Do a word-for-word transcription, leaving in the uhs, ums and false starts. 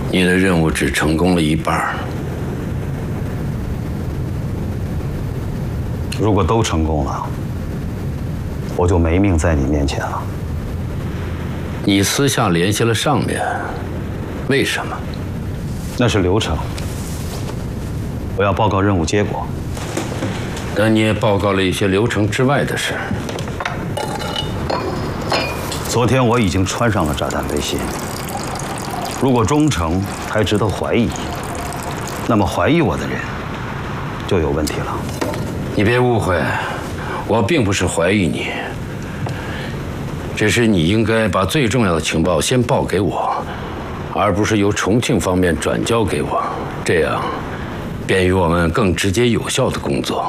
你的任务只成功了一半。 如果都成功了，我就没命在你面前了。 你私下联系了上面，为什么？ 那是流程。我要报告任务结果。 但你也报告了一些流程之外的事。 昨天我已经穿上了炸弹背心。如果忠诚还值得怀疑，那么怀疑我的人就有问题了。 你别误会，我并不是怀疑你，只是你应该把最重要的情报先报给我，而不是由重庆方面转交给我，这样便于我们更直接有效的工作。